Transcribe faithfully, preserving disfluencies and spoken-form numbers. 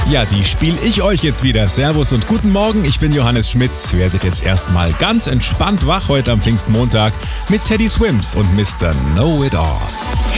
Ja, die spiele ich euch jetzt wieder. Servus und guten Morgen, ich bin Johannes Schmitz. Werdet jetzt erstmal ganz entspannt wach heute am Pfingstmontag mit Teddy Swims und Mister Know It All.